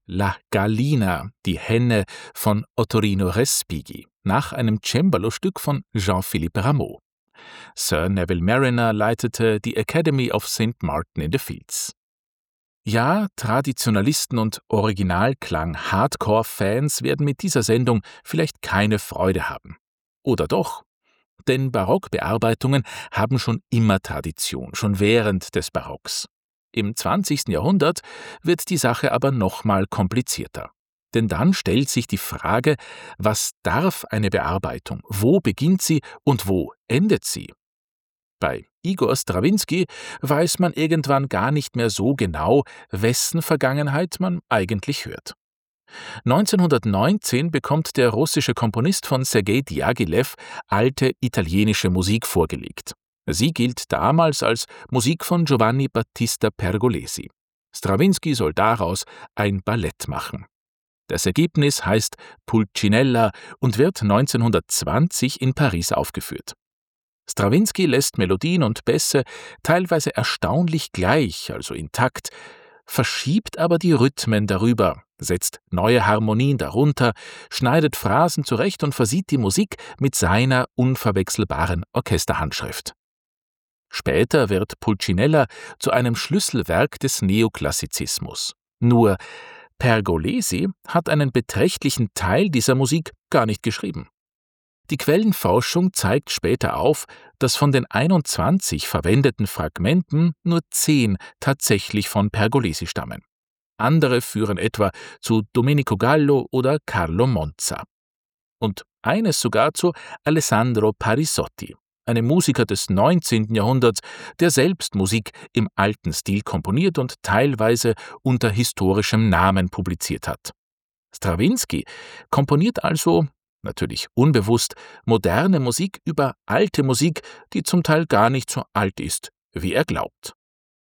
La Gallina, die Henne von Ottorino Respighi, nach einem Cembalo-Stück von Jean-Philippe Rameau. Sir Neville Marriner leitete die Academy of St. Martin in the Fields. Ja, Traditionalisten und Originalklang-Hardcore-Fans werden mit dieser Sendung vielleicht keine Freude haben. Oder doch? Denn Barockbearbeitungen haben schon immer Tradition, schon während des Barocks. Im 20. Jahrhundert wird die Sache aber nochmal komplizierter. Denn dann stellt sich die Frage, was darf eine Bearbeitung, wo beginnt sie und wo endet sie? Bei Igor Strawinski weiß man irgendwann gar nicht mehr so genau, wessen Vergangenheit man eigentlich hört. 1919 bekommt der russische Komponist von Sergei Diaghilev alte italienische Musik vorgelegt. Sie gilt damals als Musik von Giovanni Battista Pergolesi. Strawinski soll daraus ein Ballett machen. Das Ergebnis heißt Pulcinella und wird 1920 in Paris aufgeführt. Strawinski lässt Melodien und Bässe teilweise erstaunlich gleich, also intakt, verschiebt aber die Rhythmen darüber, setzt neue Harmonien darunter, schneidet Phrasen zurecht und versieht die Musik mit seiner unverwechselbaren Orchesterhandschrift. Später wird Pulcinella zu einem Schlüsselwerk des Neoklassizismus. Nur Pergolesi hat einen beträchtlichen Teil dieser Musik gar nicht geschrieben. Die Quellenforschung zeigt später auf, dass von den 21 verwendeten Fragmenten nur 10 tatsächlich von Pergolesi stammen. Andere führen etwa zu Domenico Gallo oder Carlo Monza. Und eines sogar zu Alessandro Parisotti, einem Musiker des 19. Jahrhunderts, der selbst Musik im alten Stil komponiert und teilweise unter historischem Namen publiziert hat. Strawinski komponiert also, natürlich unbewusst, moderne Musik über alte Musik, die zum Teil gar nicht so alt ist, wie er glaubt.